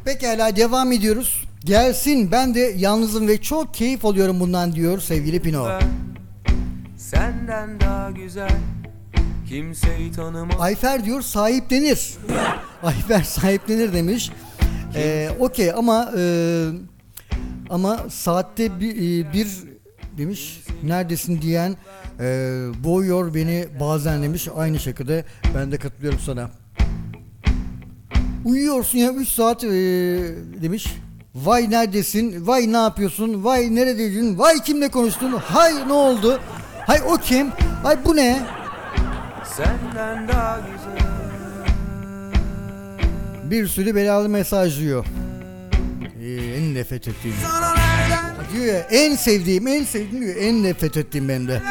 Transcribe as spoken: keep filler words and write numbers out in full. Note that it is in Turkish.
Pekala devam ediyoruz. Gelsin, ben de yalnızım ve çok keyif alıyorum bundan diyor sevgili Pino. Senden daha güzel kimseyi tanımam. Ayfer diyor sahiplenir. Ayfer sahiplenir demiş. Ee, Okey ama e, ama saatte bir, e, bir demiş. Neredesin diyen e, boğuyor beni bazen demiş. Aynı şekilde ben de katılıyorum sana. Uyuyorsun ya üç saat e, demiş. Vay neredesin? Vay ne yapıyorsun? Vay neredeydin? Vay kimle konuştun? Hay ne oldu? Hay o kim? Hay bu ne? Senden daha güzel. Bir sürü belalı mesaj diyor. Ee, en nefret ettiğim. Diyor ya en sevdiğim, en sevdiğim diyor. En nefret ettiğim bende.